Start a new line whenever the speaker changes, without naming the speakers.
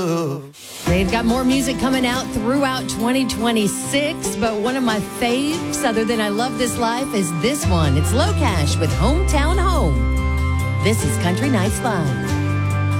They've got more music coming out throughout 2026, but one of my faves, other than I Love This Life, is this one. It's Low Cash with Hometown Home. This is Country Nights Live.